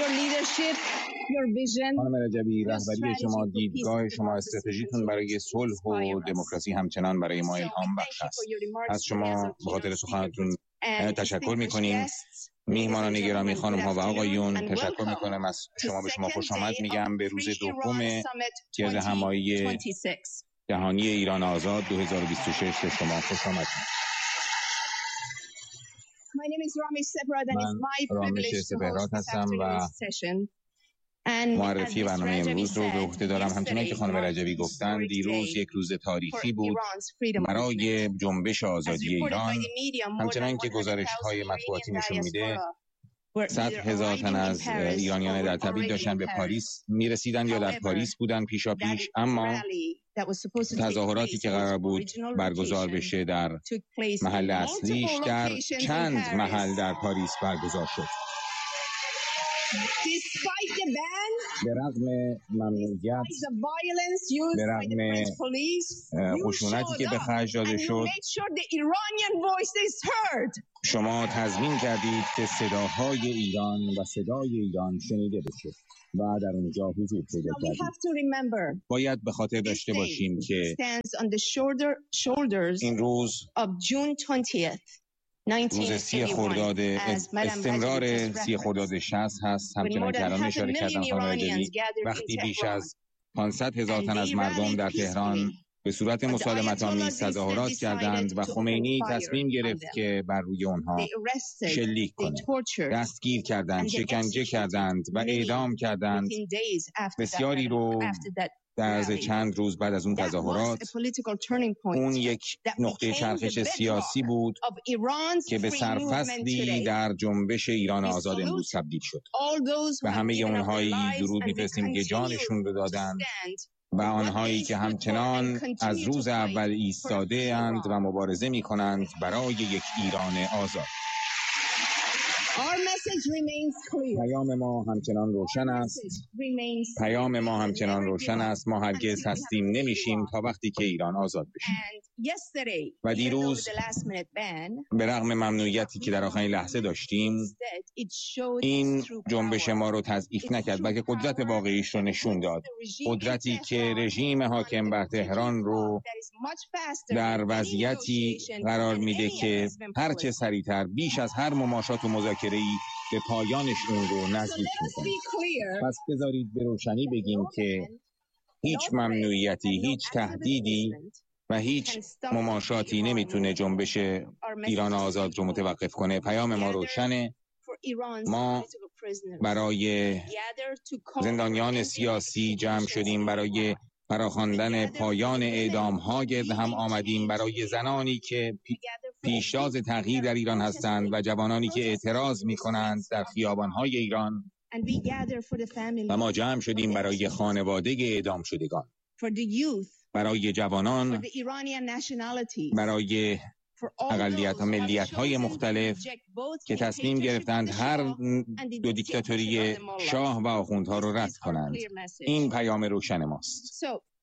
خانم رجبی، رهبری شما، دیدگاه شما، استراتژیتون برای صلح و دموکراسی همچنان برای ما الهام بخش است. از شما به خاطر سخنتون تشکر می‌کنیم. میهمانان گرامی، خانم ها و آقایون، تشکر می‌کنم از شما. به شما خوش آمد میگم به روز دوم گرد همایی جهانی ایران آزاد 2026. به شما خوش آمد. من رامش سپهراد هستم و معرفی برنامه امروز رو به عهده دارم. همچنان که خانم رجبی گفتن، دیروز یک روز تاریخی بود برای جنبش آزادی ایران. همچنان که گزارش‌های مطبوعاتی نشون میده 100,000 تن از ایرانیان در تبعید داشتن به پاریس میرسیدن یا در پاریس بودن پیشاپیش، اما تظاهراتی که قرار بود برگزار بشه در محل اصلیش در چند محل در پاریس برگزار شد. به رغم ممنوعیت، به رغم خشونتی که به خرج داده شد، شما تضمین کردید که صداهای ایران و صدای ایران شنیده بشه و در اونجا حضور پیدا کردید. باید به خاطر داشته باشیم که این روز روز 30 خرداد، استمرار 30 خرداد 60 هست. همچنان که الان اشاره کردم خانم رجبی، وقتی بیش از 500,000 تن از مردم در تهران به صورت مسالمت‌آمیز تظاهرات کردند و خمینی تصمیم گرفت که بر روی اونها شلیک کنه، دستگیر کردند، شکنجه کردند و اعدام کردند. بسیاری رو در عرض چند روز بعد از اون تظاهرات، اون یک نقطه چرخش سیاسی بود که به سرفصلی در جنبش ایران آزاد امروز تبدیل شد. و همه اونهایی درود می‌فرستیم که جانشون رو دادند و آنهایی که همچنان از روز اول ایستاده اند و مبارزه می‌کنند برای یک ایران آزاد. پیام ما همچنان روشن است. پیام ما همچنان روشن است. ما هرگز تسلیم نمیشیم تا وقتی که ایران آزاد بشه. و دیروز به رغم ممنوعیتی که در آخرین لحظه داشتیم، این جنبش ما رو تضعیف نکرد، بلکه قدرت واقعیش رو نشون داد. قدرتی که رژیم حاکم بر تهران رو در وضعیتی قرار میده که هر چه سریعتر، بیش از هر مماشات و مذاکره‌ای، به پایانش اون رو نزدیک میکنه. پس بذارید به روشنی بگیم که هیچ ممنوعیتی، هیچ تهدیدی و هیچ مماشاتی نمیتونه جنبش ایران آزاد رو متوقف کنه. پیام ما روشنه. ما برای زندانیان سیاسی جمع شدیم، برای فراخواندن پایان اعدام‌ها گرد هم آمدیم، برای زنانی که پیشتاز تغییر در ایران هستند و جوانانی که اعتراض می‌کنند در خیابان‌های ایران. و ما جمع شدیم برای خانواده اعدام شدگان، برای جوانان، برای اقلیت و ملیت های مختلف که تصمیم گرفتند هر دو دیکتاتوری شاه و آخوندها رو رد کنند. این پیام روشن ماست.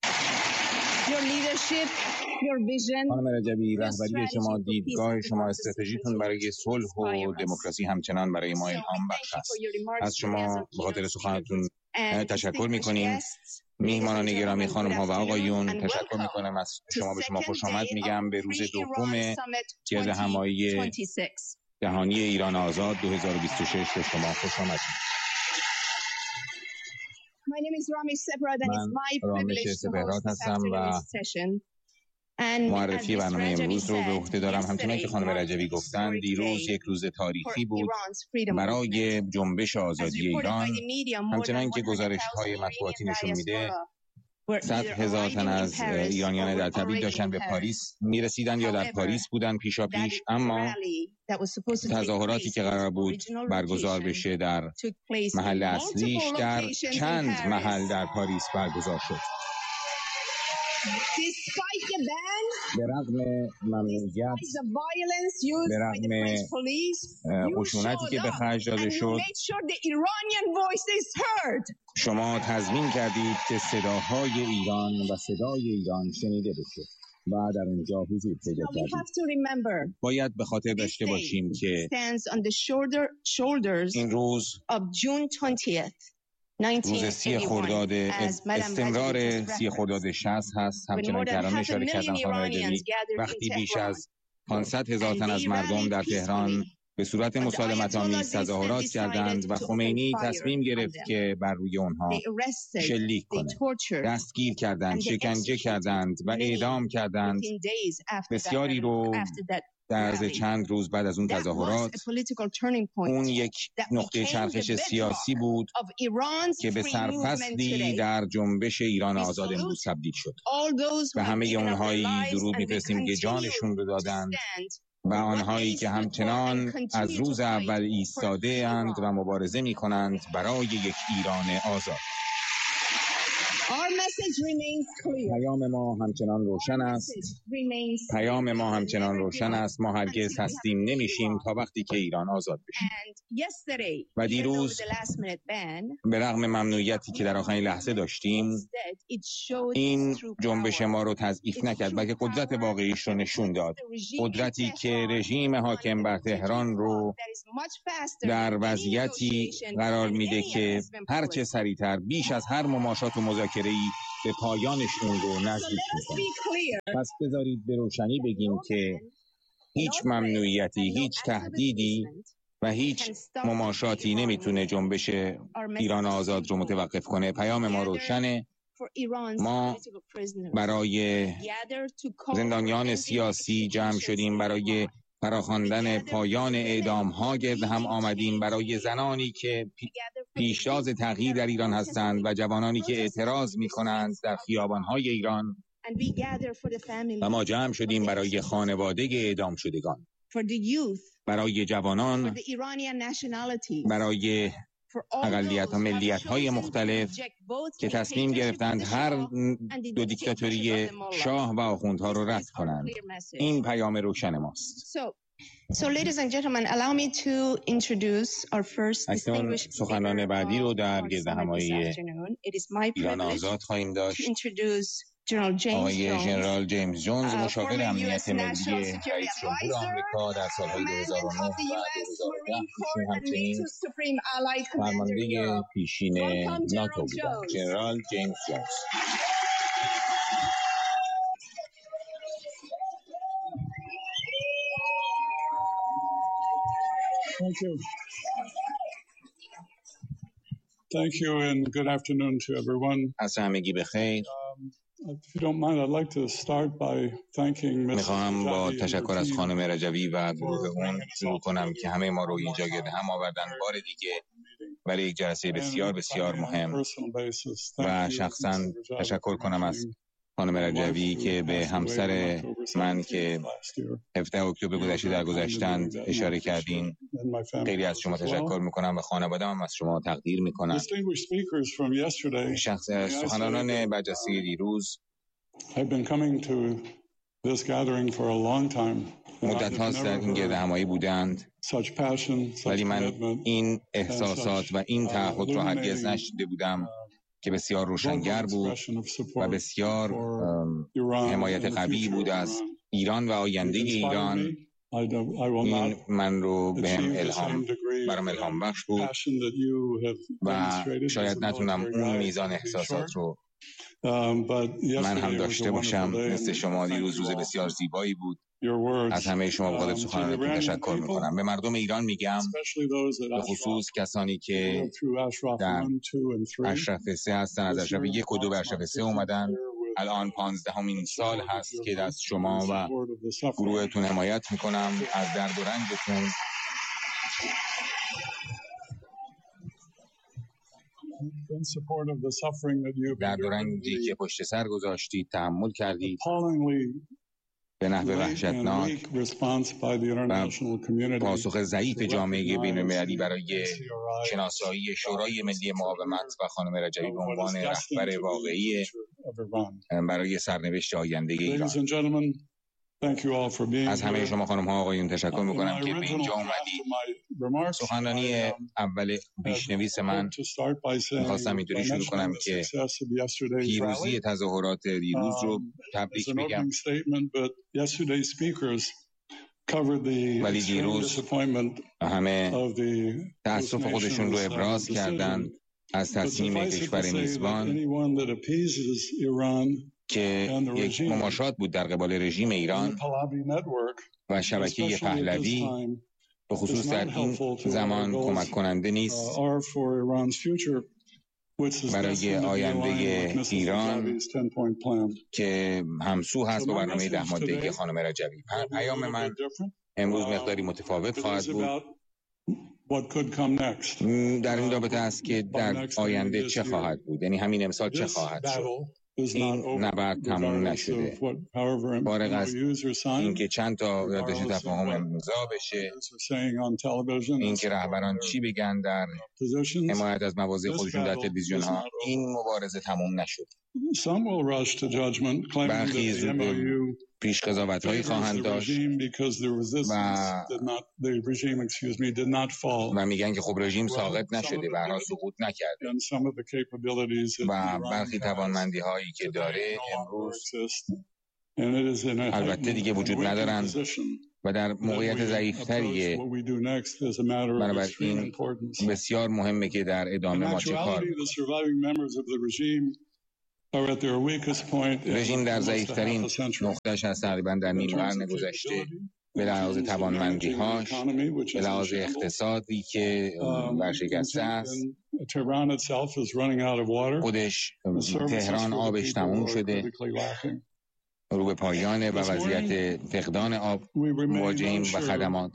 خانم رجبی، رهبری شما، دیدگاه شما، استراتژیتون برای صلح و دموکراسی همچنان برای ما الهام بخش است. از شما به خاطر سخنتون تشکر می‌کنیم. میهمانان گرامی، خانم ها و آقایون، تشکر می‌کنم از شما. به شما خوش آمد میگم به روز دوم گرد همایی جهانی ایران آزاد 2026. به شما خوش آمد. من رامش سپهراد هستم و معرفی برنامه امروز رو به عهده دارم. همچنان که خانم رجبی گفتن، دیروز یک روز تاریخی بود برای جنبش آزادی ایران. همچنان که گزارش‌های مطبوعاتی نشون میده 100,000 تن از ایرانیان در تبعید داشتن به پاریس میرسیدن یا در پاریس بودن پیشاپیش، اما تظاهراتی که قرار بود برگزار بشه در محل اصلیش در چند محل در پاریس برگزار شد. به رغم ممنوعیت، به رغم خشونتی که به خرج داده شد، شما تضمین کردید که صداهای ایران و صدای ایران شنیده بشه و در اونجا حضور پیدا کردیم. باید به خاطر داشته باشیم که این روز روز 30 خرداد استمرار 30 خرداد 60 هست. همچنان که الان اشاره کردن خانم رجوی، وقتی بیش از 500,000 تن از مردم در تهران به صورت مسالمت‌آمیز تظاهرات کردند و خمینی تصمیم گرفت که بر روی آنها شلیک کنند، دستگیر کردند، شکنجه کردند و اعدام کردند. بسیاری رو در عرض چند روز بعد از اون تظاهرات، اون یک نقطه چرخش سیاسی بود که به سرفصلی در جنبش ایران آزاد امروز تبدیل شد و همه اونهایی درود می‌فرستیم که جانشون رو دادند و آنهایی که همچنان از روز اول ایستاده اند و مبارزه می کنند برای یک ایران آزاد. پیام ما همچنان روشن است. پیام ما همچنان روشن است. ما هرگز تسلیم نمیشیم تا وقتی که ایران آزاد بشه. و دیروز به رغم ممنوعیتی که در آخرین لحظه داشتیم، این جنبش ما رو تضعیف نکرد، بلکه قدرت واقعیش رو نشون داد. قدرتی که رژیم حاکم بر تهران رو در وضعیتی قرار میده که هرچه سریعتر بیش از هر مماشات و مذاکره‌ای به پایانشون رو نزدیک میکنه. پس بذارید به روشنی بگیم که هیچ ممنوعیتی، هیچ تهدیدی و هیچ مماشاتی نمیتونه جنبش ایران آزاد رو متوقف کنه. پیام ما روشنه. ما برای زندانیان سیاسی جمع شدیم، برای فراخواندن پایان اعدام ها گرد هم آمدیم، برای زنانی که پیشتاز تغییر در ایران هستند و جوانانی که اعتراض می کنند در خیابان های ایران، و ما جمع شدیم برای خانواده اعدام شدگان، برای جوانان، برای اقلیت و ملیت های مختلف که تصمیم گرفتند هر دو دیکتاتوری شاه و آخوندها رو رد کنند. این پیام روشن ماست. So ladies and gentlemen, allow me to introduce our first distinguished سخنران بعدی رو در گردهمایی ایران آزاد خواهیم داشت. آقای ژنرال جیمز جونز، مشاور امنیت ملی رئیس جمهور آمریکا در سالهای 2009 و 2010. ایشون همچنین فرمانده پیشین ناتو بودند. ژنرال جیمز جونز. Thank you and good afternoon to everyone. عصر همگی بخیر. If you don't mind, I'd like to start by thanking میخواهم با تشکر از خانم رجوی و گروه اون شروع کنم که همه ما رو اینجا گرد هم آوردن بار دیگه برای یک جلسه بسیار بسیار مهم، و شخصا تشکر کنم از خانم رجوی که به همسر من که 17 اکتبر گذشته درگذشتند اشاره کردین. خیلی از شما تشکر میکنم و خانواده‌ام از شما تقدیر میکنم. سخنرانان برجسته دیروز مدت هاست در این گرد همایی بودند، ولی من این احساسات و این تعهد را هرگز نشنیده بودم که بسیار روشنگر بود و بسیار حمایت قوی بود از ایران و آینده ایران. این من رو برام الهام بخش بود و شاید نتونم اون میزان احساسات رو من هم داشته باشم مثل شما. دیروز روز بسیار زیبایی بود. از همه شما بخاطر سخنرانیتون تشکر میکنم. به مردم ایران میگم، به خصوص کسانی که در اشرف 3 هستن، از اشرف 1 و 2 به اشرف 3 اومدن، الان 15مین سال هست که دست شما و گروهتون حمایت میکنم از درد و رنجتون. درد و رنجی که پشت سر گذاشتید، تحمل کردید به نحو وحشتناک و پاسخ ضعیف جامعه بین‌المللی برای شناسایی شورای ملی مقاومت و خانم رجوی به عنوان رهبر واقعی برای سرنوشت آینده ایران. از همه شما خانم ها آقایون تشکر میکنم که به اینجا اومدید. سخنرانی اول پیشنویس من میخواستم اینطوری شروع کنم که پیروزی تظاهرات دیروز رو تبریک بگم، ولی دیروز همه تأسف خودشون رو ابراز کردن از تصمیم کشور میزبان که یک مماشات بود در قبال رژیم ایران و شبکه پهلوی به خصوص در این زمان کمک کننده نیست برای آینده ایران که همسو هست با برنامه 10 ماده‌ای خانم رجبی. پیام من امروز مقداری متفاوت خواهد بود. در این رابطه است که در آینده چه خواهد بود، یعنی همین امسال چه خواهد شد. این نبرد تمام نشده، فارغ از اینکه چند تا یادداشت تفاهم امضا بشه، اینکه رهبران چی بگن در حمایت از مواضع خودشون در تلویزیون ها، این مبارزه تمام نشد. برخی زود پیش قضاوت هایی خواهند داشت و میگن که خب رژیم ساقط نشده، به هر حال سقوط نکرده و برخی توانمندی هایی که داره امروز البته دیگه وجود ندارن و در موقعیت ضعیفتریه. بنابراین بسیار مهمه که در ادامه ما چه کار رژیم در ضعیفترین نقطه‌اش هست، تقریبا در نیم قرن گذشته، به لحاظ توانمندی‌هاش، به لحاظ اقتصادی که ورشکسته است. خودش تهران آبش تموم شده، رو به پایانه و وضعیت فقدان آب مواجهیم و خدمات.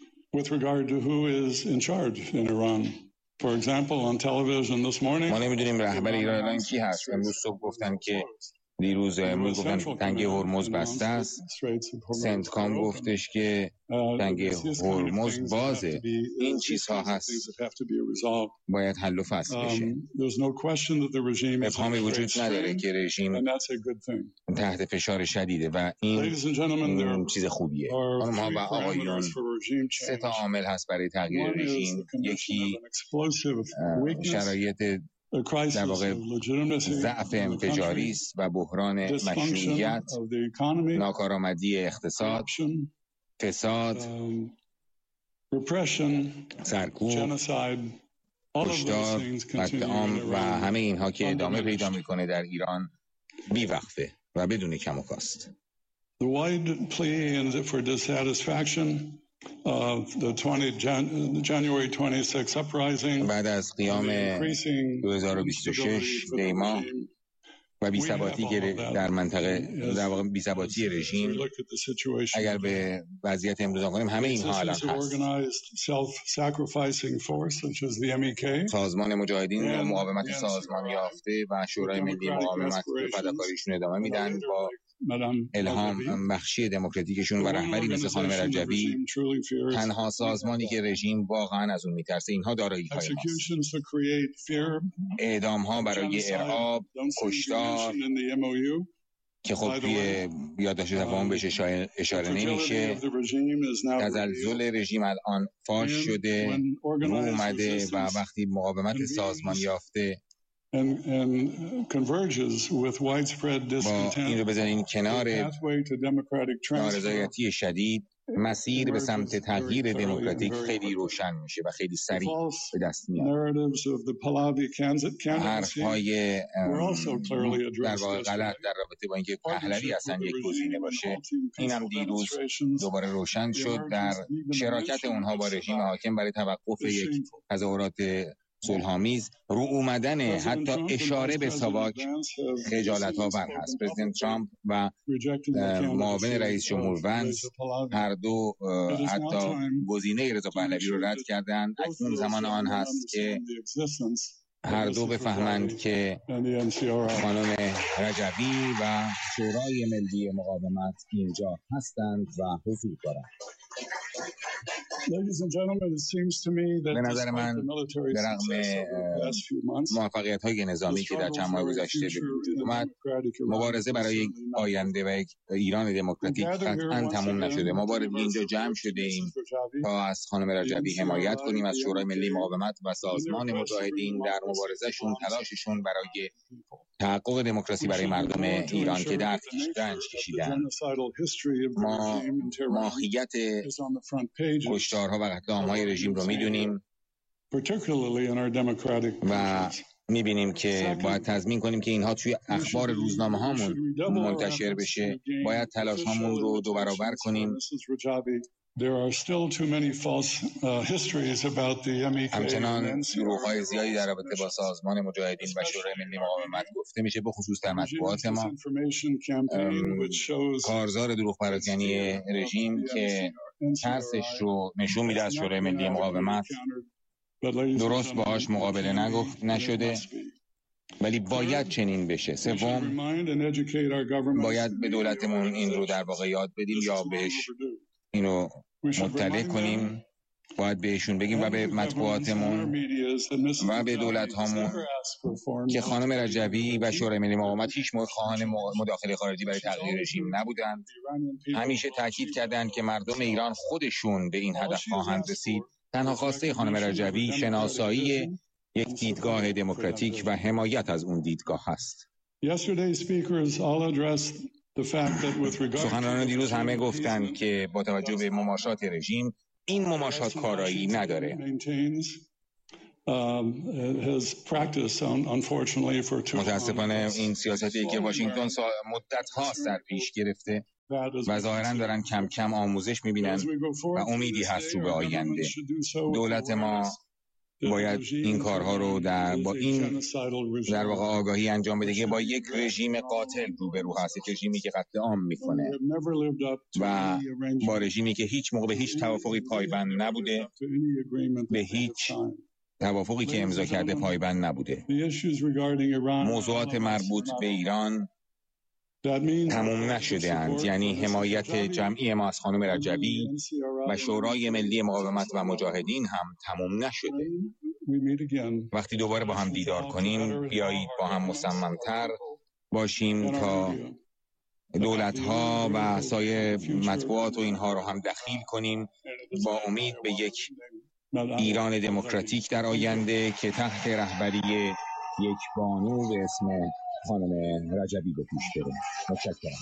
ما نمیدونیم رهبر ایران کی هست. امروز صبح گفتن که امروز گفتن تنگه هرمز بسته است. سنتکام گفتش که تنگه هرمز بازه. این چیزها هست باید حل و فصل بشه. ابهامی وجود نداره که رژیم تحت فشار شدیده و این چیز خوبیه. خانم ها و آقایون، 3 تا عامل هست برای تغییر رژیم. یکی شرایط در واقع ضعف انفجاری است و بحران مشروعیت، ناکارآمدی اقتصاد، فساد، سرکوب، کشتار، قتل عام و همه اینها که ادامه پیدا میکنه در ایران بی‌وقفه و بدون کم و کاست. بعد از قیام 2026 دیما و بی‌ثباتی که در منطقه در واقع بی‌ثباتی رژیم، اگر به وضعیت امروز کنیم همه اینها الان هست. سازمان مجاهدین مقاومت سازمان یافته و شورای ملی مقاومت به فداکاریشون ادامه میدن با الهام بخشی دموکراتیکشون و رهبری مثل خانم رجبی، تنها سازمانی که رژیم واقعا از اون میترسه. اینها دارایی های ماست. اعدام ها برای ارهاب، کشتار که خب توی یادداشت تفاهم بهش اشاره نمیشه. تزلزل رژیم الان فاش شده، رو اومده و وقتی مقاومت سازمان یافته با این رو بزنین کنار نارضایتی شدید، مسیر به سمت تغییر دموکراتیک خیلی روشن میشه و خیلی سریع به دست میاد. حرف‌های در واقع غلط در رابطه با اینکه پهلوی اصلا یک گزینه باشه، این هم دیروز دوباره روشن شد در شراکت اونها با رژیم حاکم برای توقف یک تظاهرات صلح‌آمیز. رو اومدن حتی اشاره به ساواک خجالت‌آور هست. پرزیدنت ترامپ و معاون رئیس جمهور ونس هر دو حتی گزینه رضا پهلوی رو رد کردن. اکنون زمان آن هست که هر دو بفهمند که خانم رجبی و شورای ملی مقاومت اینجا هستند و حضور دارند. به نظر من به رغم موفقیت‌های نظامی که در چند ماه گذشته به وجود اومد، مبارزه برای آینده و ایران دموکراتیک قطعاً تموم نشده. ما بار اینجا جمع شده ایم تا از خانم رجبی حمایت کنیم، از شورای ملی مقاومت و سازمان مجاهدین در مبارزهشون، تلاششون برای تحقق دموکراسی برای مردم ایران که رنج کشیدن. ما ماهیت کشتارها و قتل عام‌های رژیم رو میدونیم و میبینیم که باید تضمین کنیم که اینها توی اخبار روزنامه هامون منتشر بشه. باید تلاش هامون رو دو برابر کنیم. همچنان دروغ‌های زیادی در رابطه با سازمان مجاهدین و شورای ملی مقاومت گفته میشه، به خصوص در مطبوعات ما. کارزار دروغ پراکنی رژیم که ترسش رو نشون میده از شورای ملی مقاومت، درست باهاش مقابله نشده، ولی باید چنین بشه. سوم، باید به دولتمون این رو در واقع یاد بدیم یا بهش اینو مطلع کنیم. باید بهشون بگیم و به مطبوعاتمون و به دولت هامون که خانم رجبی و شورای ملی مقاومت هیچ موقع خواهان مداخله خارجی برای تغییر رژیم نبودند. همیشه تاکید کردند که مردم ایران خودشون به این هدف خواهند رسید. تنها خواسته خانم رجبی شناسایی یک دیدگاه دموکراتیک و حمایت از اون دیدگاه هست. سخنرانان دیروز همه گفتند که با توجه به مماشات رژیم، این مماشات کارایی نداره. متاسفانه این سیاستی که واشنگتن مدت هاست در پیش گرفته و ظاهرا دارن کم کم آموزش میبینن و امیدی هست رو به آینده. دولت ما باید این کارها رو با این در واقع آگاهی انجام بده که با یک رژیم قاتل روبرو هست، یک رژیمی که قتل عام میکنه و با رژیمی که هیچ موقع به هیچ توافقی پایبند نبوده، به هیچ توافقی که امضا کرده پایبند نبوده. موضوعات مربوط به ایران تموم نشده اند، یعنی حمایت جمعی ما از خانم رجبی و شورای ملی مقاومت و مجاهدین هم تموم نشده. وقتی دوباره با هم دیدار کنیم، بیایید با هم مصممتر باشیم تا دولت‌ها و سایر مطبوعات و اینها رو هم دخیل کنیم، با امید به یک ایران دموکراتیک در آینده که تحت رهبری یک بانو به اسم خانم رجبی به پیش بره. متشکرم.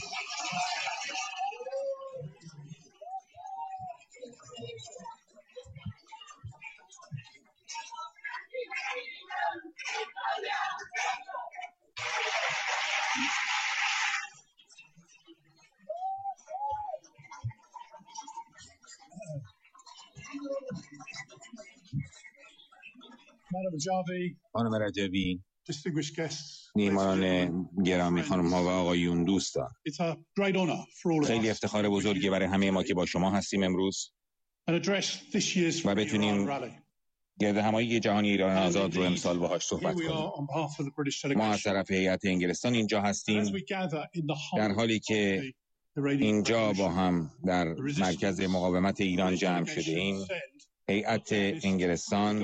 خانم رجبی، میهمانان گرامی، خانم ها و آقایون، دوستان، خیلی افتخار بزرگی برای همه ما که با شما هستیم امروز و بتونیم گردهمایی جهانی ایران آزاد رو امسال باهاش صحبت کنیم. ما از طرف هیئت انگلستان اینجا هستیم، در حالی که اینجا با هم در مرکز مقاومت ایران جمع شده ایم. هیئت انگلستان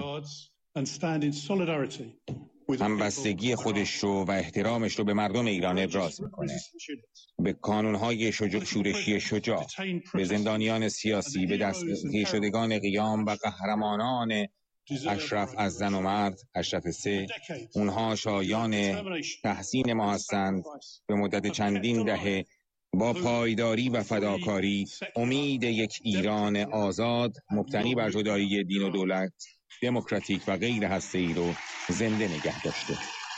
همبستگی خودش رو و احترامش رو به مردم ایران ابراز میکنه، به کانونهای شورشی شجاع، به زندانیان سیاسی، به دستگیر شدگان قیام و قهرمانان اشرف از زن و مرد، اشرف سه. اونها شایان تحسین ما هستند. به مدت چندین دهه با پایداری و فداکاری امید یک ایران آزاد مبتنی بر جدایی دین و دولت، دموکراتیک و غیر هسته‌ای رو زنده نگه داشته.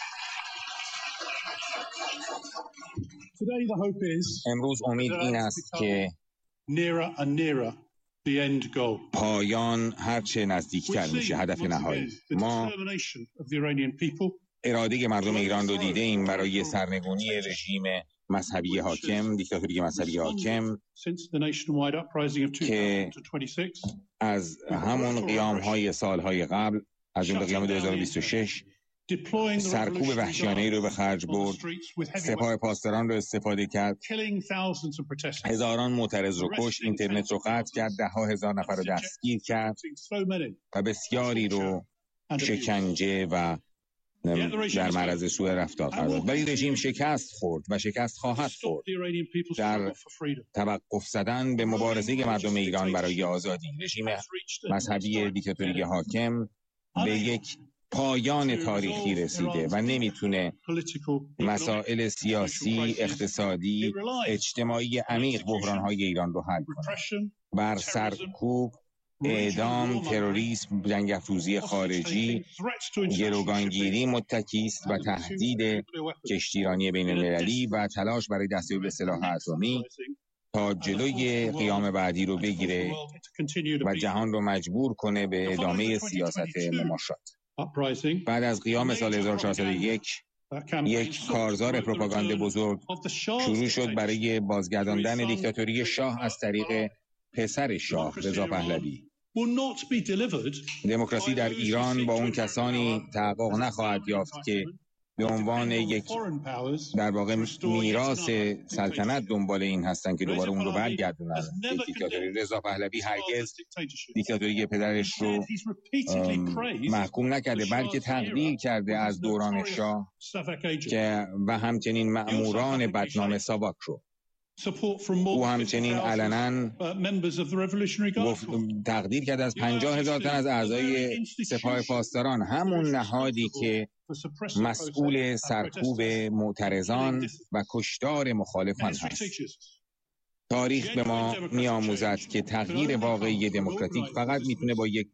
امروز امید این است که پایان هرچه نزدیکتر میشه هدف نهایی. ما اراده مردم ایران رو دیده ایم برای سرنگونی رژیم مذهبی حاکم، دیکتاتوری مذهبی حاکم که از همون قیام‌های سالهای قبل، از جمله قیام 2026 سرکوب وحشیانه‌ای رو به خرج برد، سپاه پاسداران رو استفاده کرد، هزاران معترض رو کشت، اینترنت رو قطع کرد، ده‌ها هزار نفر رو دستگیر کرد و بسیاری رو شکنجه و در معرض سوء رفتار قرار داد. ولی رژیم شکست خورد و شکست خواهد خورد در توقف زدن به مبارزه مردم ایران برای آزادی. رژیم مذهبی دیکتاتوری حاکم به یک پایان تاریخی رسیده و نمیتونه مسائل سیاسی، اقتصادی، اجتماعی عمیق بحران‌های ایران رو حل کنه. بر سرکوب، اعدام، تروریسم، جنگ افروزی خارجی، گروگانگیری متکی است و تهدید کشتیرانی بین المللی و تلاش برای دستیابی به سلاح اتمی تا جلوی قیام بعدی رو بگیره و جهان رو مجبور کنه به ادامه سیاست مماشات. بعد از قیام سال 1401 یک کارزار پروپاگانده بزرگ شروع شد برای بازگرداندن دیکتاتوری شاه از طریق پسر شاه رضا پهلوی. دموکراسی در ایران با اون کسانی تحقق نخواهد یافت که به عنوان یک در واقع میراث سلطنت دنبال این هستن که دوباره اون رو برگردونن. دیکتاتوری رضا پهلوی هرگز دیکتاتوری پدرش رو محکوم نکرده، بلکه تقدیر کرده از دوران شاه که و همچنین مأموران بدنام ساواک رو. او همچنین علنا تقدیر کرده از 50,000 تن از اعضای سپاه پاسداران، همون نهادی که مسئول سرکوب معترضان و کشتار مخالفان هست. تاریخ به ما می‌آموزد که تغییر واقعی دموکراتیک فقط میتونه با یک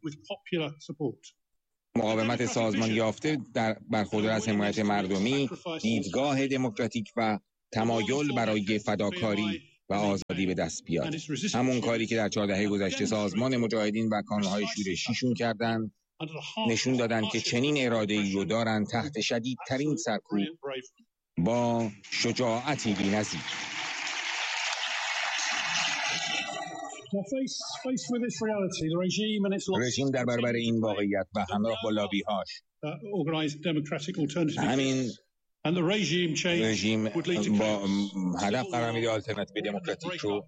مقاومت سازمان یافته در برخوردار از حمایت مردمی، دیدگاه دموکراتیک و تمایل برای فداکاری و آزادی به دست بیاد. همون کاری که در 4 دهه گذشته سازمان مجاهدین و کانون‌های شورشیشون کردن، نشون دادن که چنین اراده‌ای رو دارن تحت شدیدترین سرکوب با شجاعتی بی‌نظیر. رژیم در برابر این واقعیت و همراه با لابی‌هاش همین رژیم با هدف قرار میده آلترناتیو دموکراتیک رو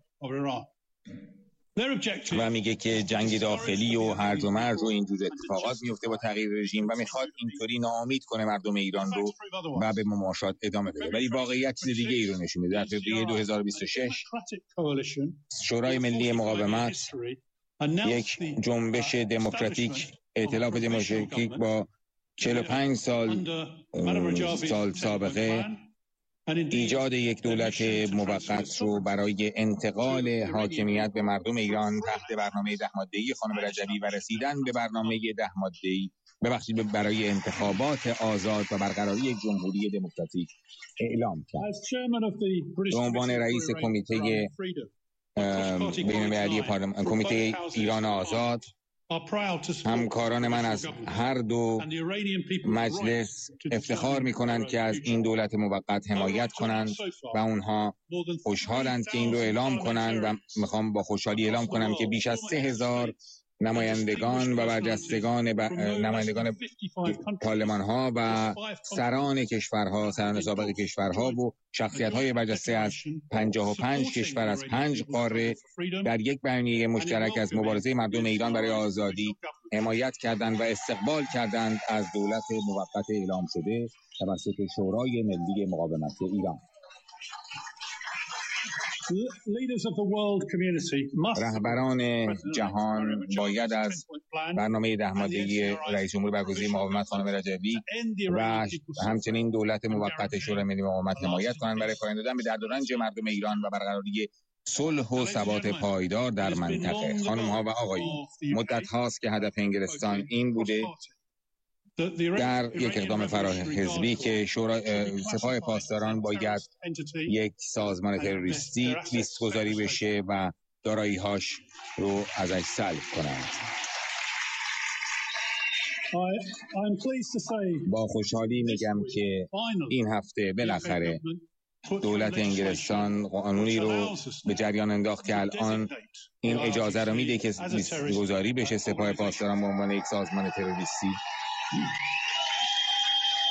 و میگه که جنگ داخلی و هرج و مرج و اینجور اتفاقات میفته با تغییر رژیم و میخواد اینطوری ناامید کنه مردم ایران رو و به مماشات ادامه بده. ولی واقعیت چیز دیگه ای رو نشون میده. در فوریه 2026 شورای ملی مقاومت، یک جنبش دموکراتیک، ائتلاف دموکراتیک با 45 سال سابقه، ایجاد یک دولت موقت رو برای انتقال حاکمیت به مردم ایران تحت برنامه 10 ماده‌ای خانم رجبی و رسیدن به برنامه 10 ماده‌ای برای انتخابات آزاد و برقراری یک جمهوری دموکراتیک اعلام کرد. به عنوان رئیس کمیته بین‌المللی کمیته ایران آزاد، همکاران من از هر دو مجلس افتخار می‌کنند که از این دولت موقت حمایت کنند و اونها خوشحالند که این رو اعلام کنند و میخوام با خوشحالی اعلام کنم که بیش از 3,000 نمایندگان و برجستگان نمایندگان پارلمان‌ها و سران کشورها، سران سابق کشورها و شخصیت‌های برجسته از 55 کشور از 5 قاره در یک بیانیه مشترک از مبارزه مردم ایران برای آزادی حمایت کردند و استقبال کردند از دولت موقت اعلام شده توسط شورای ملی مقاومت ایران. رهبران جهان باید از برنامه 10 ماده‌ای رئیس جمهور برگزیده مقاومت خانم رجبی و همچنین دولت موقت شورای ملی مقاومت حمایت کنند برای پایان دادن به درد و رنج مردم ایران و برقراری صلح و ثبات پایدار در منطقه. خانم‌ها و آقایان، مدت هاست که هدف انگلستان این بوده در یک اقدام فراحزبی که سپاه پاسداران باید یک سازمان تروریستی لیست‌گذاری بشه و دارایی‌هاش رو ازش سلب کنند. با خوشحالی میگم که این هفته بالاخره دولت انگلستان قانونی رو به جریان انداخت که الان این اجازه رو میده که لیست‌گذاری بشه سپاه پاسداران به عنوان یک سازمان تروریستی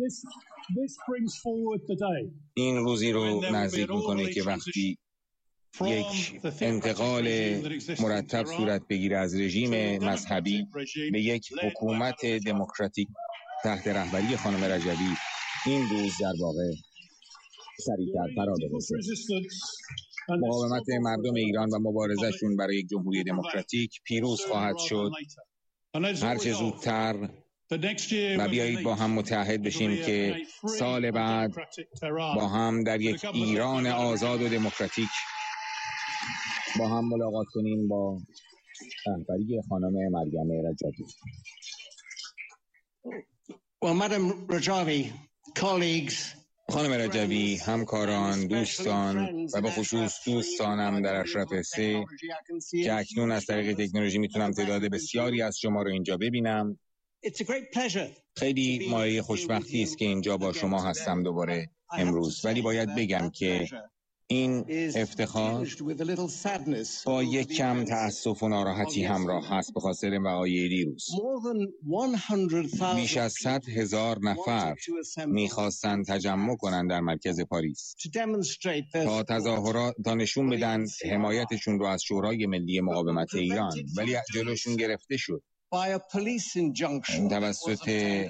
این روزی رو نزدیک میکنه که وقتی یک انتقال مرتب صورت بگیره از رژیم مذهبی به یک حکومت دموکراتیک تحت رهبری خانم رجبی، این روز در واقع سریعتر فرا برسه. مقاومت مردم ایران و مبارزهشون برای یک جمهوری دموکراتیک پیروز خواهد شد هرچه زودتر، و بیایید با هم متحد بشیم که سال بعد با هم در یک ایران آزاد و دموکراتیک با هم ملاقات کنیم با رهبری خانم مریم رجبی. Well, Madam Rajavi, colleagues, خانم رجبی، همکاران، دوستان و به خصوص دوستانم در اشرف 3 که اکنون از طریق تکنولوژی میتونم تعداد بسیاری از شما رو اینجا ببینم. خیلی مایه خوشبختی است که اینجا با شما هستم دوباره امروز، ولی باید بگم که این افتخار با یک کم تأسف و ناراحتی همراه هست به خاطر وقایع دیروز. بیش از 100,000 نفر میخواستن تجمع کنند در مرکز پاریس تا نشون بدن حمایتشون رو از شورای ملی مقاومت ایران، ولی جلوشون گرفته شد توسط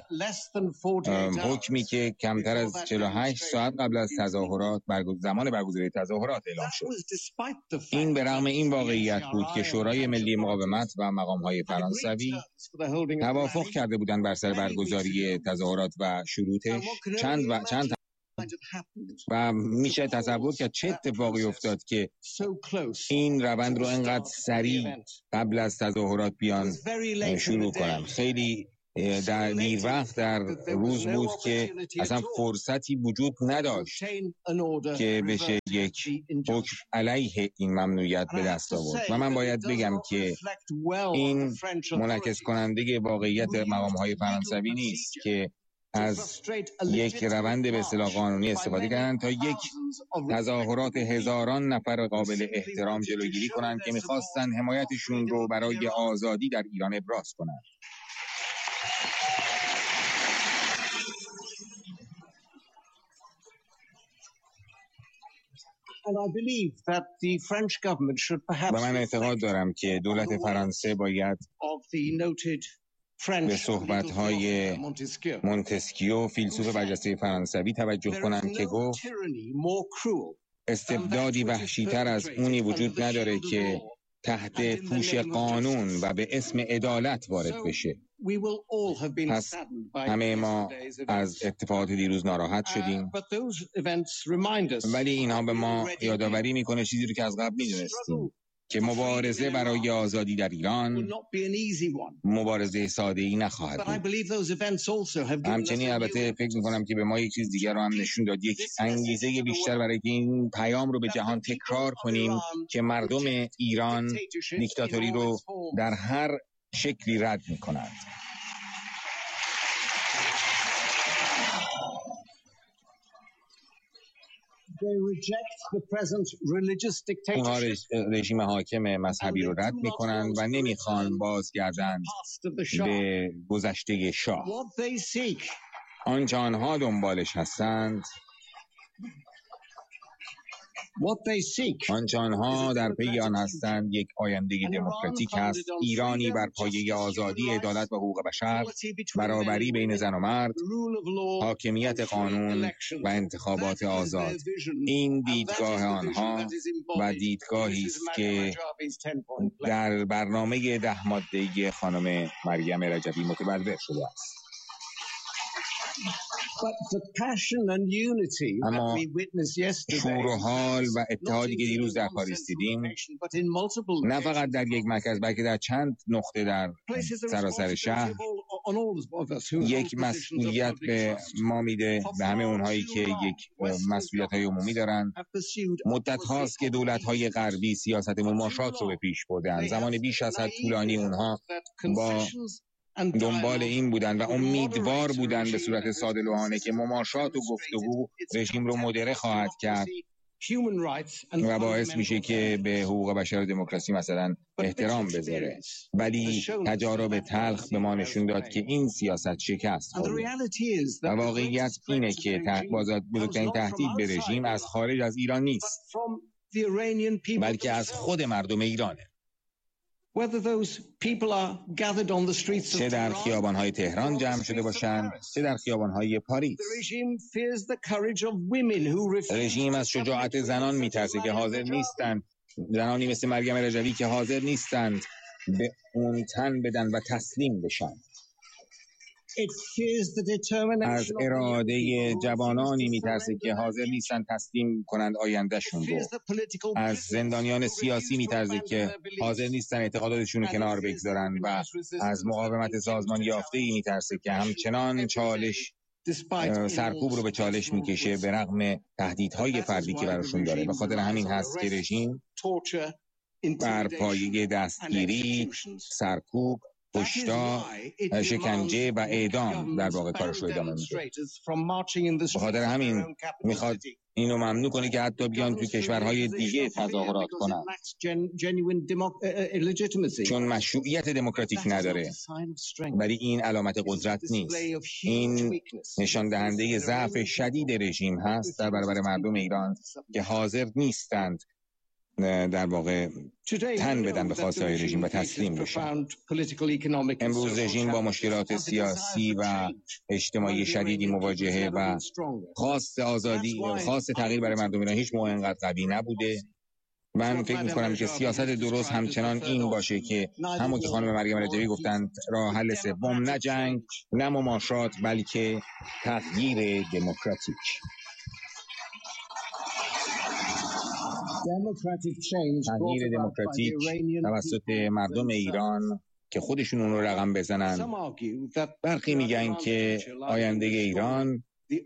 حکمی که کمتر از 48 ساعت قبل از تظاهرات زمان برگزاری تظاهرات اعلام شد. این به رغم این واقعیت بود که شورای ملی مقاومت و مقام‌های فرانسوی توافق کرده بودند بر سر برگزاری تظاهرات و شروطش چند و میشه تصور کرد چه اتفاقی افتاد که این روند رو انقدر سریع قبل از تظاهرات بیان شروع کنن. خیلی در دیر وقت در روز بود که اصلا فرصتی وجود نداشت که بشه یک حکم علیه این ممنوعیت به دست آورد و من باید بگم که این منعکس کننده واقعیت مقام‌های فرانسوی نیست که از یک روند به اصطلاح قانونی استفاده کردن تا یک تظاهرات هزاران نفر قابل احترام جلوگیری کنند که می‌خواستن حمایتشون رو برای آزادی در ایران ابراز کنند. و من اعتقاد دارم که دولت فرانسه باید به صحبت‌های مونتسکیو، فیلسوف برجسته فرانسوی توجه کنند که گفت استبدادی وحشی‌تر از اونی وجود نداره که تحت پوش قانون و به اسم عدالت وارد بشه. پس همه ما از اتفاقات دیروز ناراحت شدیم، ولی اینها به ما یادآوری میکنه چیزی رو که از قبل میدونستیم که مبارزه برای آزادی در ایران مبارزه ساده‌ای نخواهد بود. همچنین البته فکر میکنم که به ما یک چیز دیگر رو هم نشون داد، یک انگیزه بیشتر برای که این پیام رو به جهان تکرار کنیم که مردم ایران دیکتاتوری رو در هر شکلی رد میکنند. اونها رژیم حاکم مذهبی رو رد میکنن و نمیخوان بازگردند به گذشته شاه. آنچه آنها دنبالش هستند، آنچه آنها در پی آن هستند، یک آینده دموکراتیک است، ایرانی بر پایه آزادی، عدالت و حقوق بشر، برابری بین زن و مرد، حاکمیت قانون و انتخابات آزاد. این دیدگاه آنها و دیدگاهی است که در برنامه 10 ماده‌ای خانم مریم رجبی متبلور شده است. اما شور و حال و اتحادی که دیروز در پاریس دیدیم، نه فقط در یک مرکز بلکه در چند نقطه در سراسر شهر، یک مسئولیت به ما میده، به همه اونهایی که یک مسئولیت‌های عمومی دارن. مدت هاست که دولت‌های غربی سیاست مماشات رو به پیش بردن. زمان بیش از حد طولانی اونها با دنبال این بودن و امیدوار بودن به صورت ساده‌لوحانه که مماشات و گفتگو رژیم رو مدره خواهد کرد و باعث میشه که به حقوق بشر و دموکراسی مثلا احترام بذاره. ولی تجارب تلخ به ما نشون داد که این سیاست شکست خورده. و واقعیت اینه که بزرگترین تهدید به رژیم از خارج از ایران نیست، بلکه از خود مردم ایرانه. چه در خیابان‌های تهران جمع شده باشند، چه در خیابان‌های پاریس. رژیم از شجاعت زنان میترسه که حاضر نیستند، زنانی مثل مریم رجوی که حاضر نیستند به اون تن بدن و تسلیم بشن. از اراده جوانانی میترسه که حاضر نیستن تسلیم کنند آیندهشون رو. از زندانیان سیاسی میترسه که حاضر نیستن اعتقاداتشون رو کنار بگذارن و از مقاومت سازمان یافته‌ای میترسه که همچنان چالش سرکوب رو به چالش میکشه به رغم تهدیدهای فردی که براشون داره. به خاطر همین هست که رژیم بر پایه دستگیری، سرکوب، کشتار، شکنجه و اعدام در واقع کارش رو ادامه میده. به خاطر همین میخواد اینو ممنوع کنه که حتی بیان توی کشورهای دیگه تظاهرات کنن، چون مشروعیت دموکراتیک نداره. ولی این علامت قدرت نیست، این نشان دهنده ضعف شدید رژیم هست در برابر مردم ایران که حاضر نیستند در واقع تن بدن به خواستهای رژیم و تسلیم بشن. امروز رژیم با مشکلات سیاسی و اجتماعی شدیدی مواجهه و خواست آزادی، خواست تغییر برای مردم ایران هیچ موقع اینقدر قوی نبوده. من فکر می‌کنم که سیاست درست همچنان این باشه که همون که خانم مریم رجوی گفتند، راه حل سوم نه جنگ، نه مماشات، بلکه تغییر دموکراتیک. تغییر دموکراتیک توسط مردم ایران که خودشون اون رو رقم بزنن. برخی میگن که آینده ایران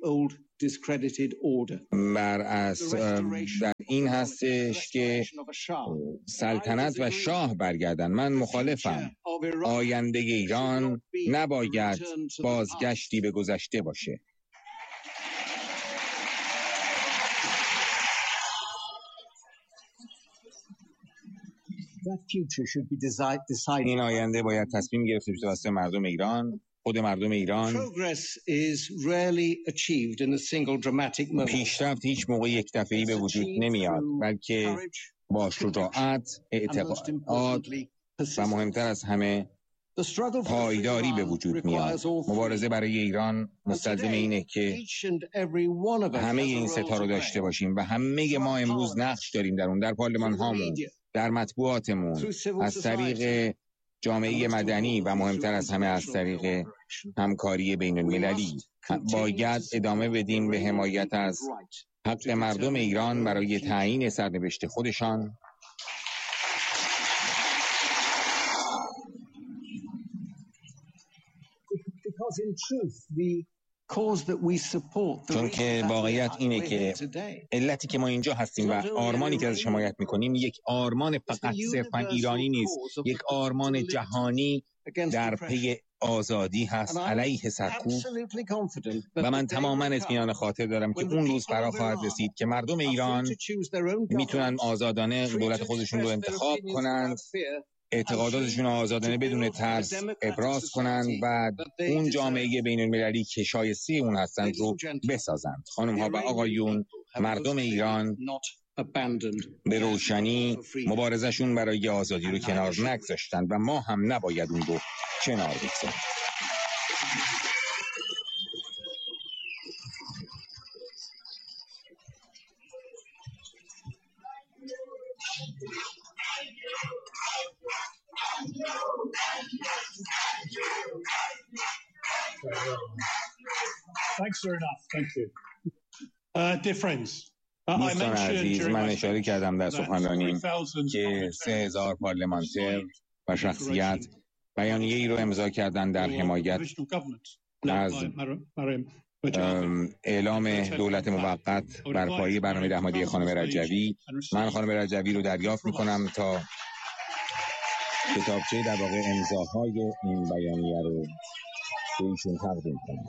در این هستش که سلطنت و شاه برگردن. من مخالفم. آینده ایران نباید بازگشتی به گذشته باشه. این آینده باید تصمیم گرفته بشه توسط مردم ایران، خود مردم ایران. پیشرفت هیچ موقع یک دفعه‌ای به وجود نمیاد، بلکه با شجاعت، اعتقاد و مهمتر از همه پایداری به وجود میاد. مبارزه برای ایران مستلزم اینه که همه این ستا رو داشته باشیم و همه ما امروز نقش داریم در اون، در پارلمان هامون، در مطبوعاتمون، از طریق جامعه مدنی و مهمتر از همه از طریق همکاری بین المللی. باید ادامه بدیم به حمایت از حق مردم ایران برای تعیین سرنوشت خودشان. چون که واقعیت اینه که علتی که ما اینجا هستیم و آرمانی که ازش حمایت میکنیم یک آرمان فقط صرفا ایرانی نیست، یک آرمان جهانی در پی آزادی هست علیه سرکوب. و من تماما اطمینان خاطر دارم که اون روز فرا خواهد رسید که مردم ایران میتونن آزادانه دولت خودشون رو انتخاب کنند، اعتقاداتشون آزادانه بدون ترس ابراز کنند و اون جامعه بین المللی که شایسته اون هستند رو بسازند. خانم ها و آقایون، مردم ایران به روشنی مبارزشون برای آزادی رو کنار نگذاشتند و ما هم نباید اون رو کنار بگذاریم. Thanks very much. Thank you. Dear friends, دوستان عزیز، من اشاره کردم در سخنرانیم که 3000 پارلمانتر و شخصیت بیانیه ای رو امضا کردن در حمایت از اعلام دولت موقت بر پایه برنامه دهمادی خانم رجوی. من خانم رجوی رو دریافت میکنم تا کتابچه در واقع امضاهای این بیانیه رو به ایشون تقدیم کنم.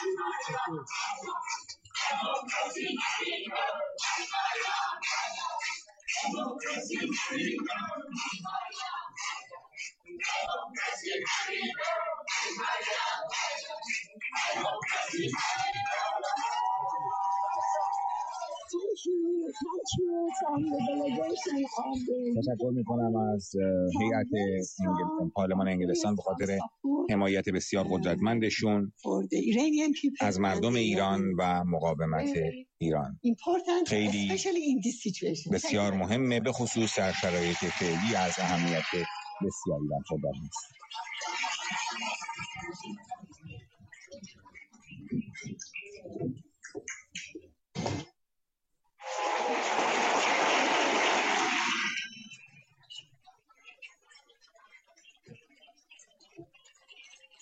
تشکر می‌کنم از هیئت پارلمان انگلستان به خاطر حمایت بسیار قدرتمندشون از مردم ایران و مقاومت ایران. خیلی بسیار مهمه، به خصوص در شرایط فعلی از اهمیت بسیاری برخوردار است.